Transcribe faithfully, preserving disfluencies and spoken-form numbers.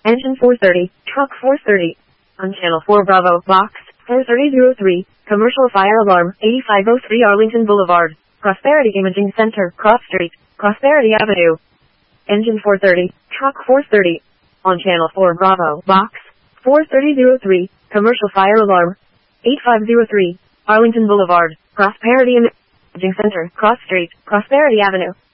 Engine four thirty, truck four thirty. On Channel four Bravo, box four thirty oh three, commercial fire alarm, eighty-five oh three Arlington Boulevard, Prosperity Imaging Center, Cross Street, Prosperity Avenue. Engine four thirty, truck four thirty. On Channel four Bravo, box four thirty oh three, commercial fire alarm, eighty-five oh three, Arlington Boulevard, Prosperity Imaging Center, Cross Street, Prosperity Avenue.